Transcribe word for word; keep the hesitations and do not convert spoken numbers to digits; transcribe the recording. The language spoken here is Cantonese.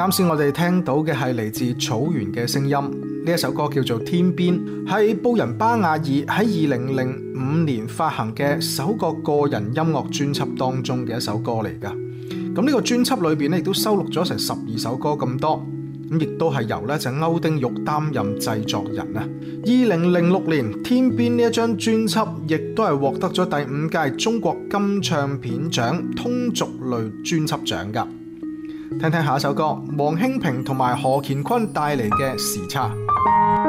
啱先我哋聽到嘅係嚟自草原嘅聲音，呢一首歌叫做《天邊》，係布仁巴雅爾喺二零零五年發行嘅首個個人音樂專輯當中嘅一首歌嚟噶。咁呢個專輯裏邊咧亦都收錄咗成十二首歌咁多，咁亦都係由咧就歐丁玉擔任製作人啊。二零零六年《天邊》呢一張專輯亦都係獲得咗第五屆中國金唱片獎通俗類專輯獎噶。聽聽下一首歌，黃興平同埋何乾坤帶嚟嘅時差。